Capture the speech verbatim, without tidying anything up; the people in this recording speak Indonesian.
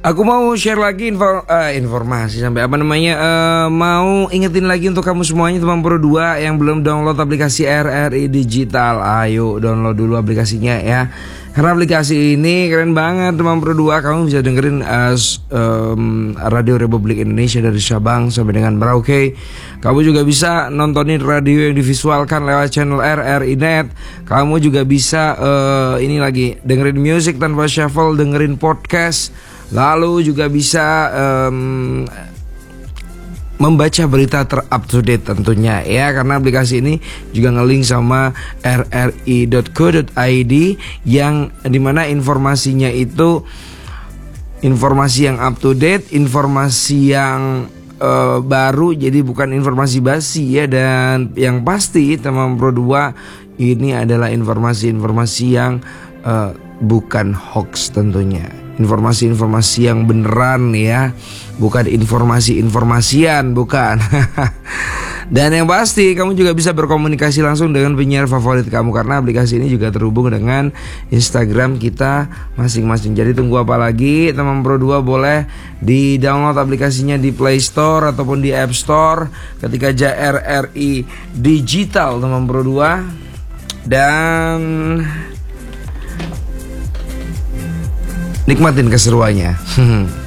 Aku mau share lagi info, uh, informasi sampai apa namanya uh, mau ingetin lagi untuk kamu semuanya teman Pro dua yang belum download aplikasi R R I Digital. Ayo download dulu aplikasinya ya. Karena aplikasi ini keren banget teman Pro dua. Kamu bisa dengerin uh, um, Radio Republik Indonesia dari Sabang sampai dengan Merauke. Kamu juga bisa nontonin radio yang divisualkan lewat channel R R I Net. Kamu juga bisa uh, ini lagi dengerin music tanpa shuffle, dengerin podcast. Lalu juga bisa um, membaca berita ter-up to date tentunya ya. Karena aplikasi ini juga nge-link sama r r i dot co dot i d yang dimana informasinya itu informasi yang up to date, informasi yang uh, baru, jadi bukan informasi basi ya. Dan yang pasti teman Pro dua ini adalah informasi-informasi yang uh, bukan hoax tentunya. Informasi-informasi yang beneran ya, bukan informasi-informasian, bukan. Dan yang pasti kamu juga bisa berkomunikasi langsung dengan penyiar favorit kamu, karena aplikasi ini juga terhubung dengan Instagram kita masing-masing. Jadi tunggu apa lagi teman Pro dua, boleh di download aplikasinya di Play Store ataupun di App Store ketika aja R R I Digital teman Pro dua. Dan nikmatin keseruannya.